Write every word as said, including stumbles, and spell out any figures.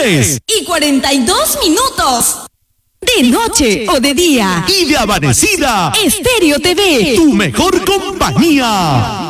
tres y cuarenta y dos minutos. De noche o de día. y de amanecida. Estéreo T V. Tu mejor compañía.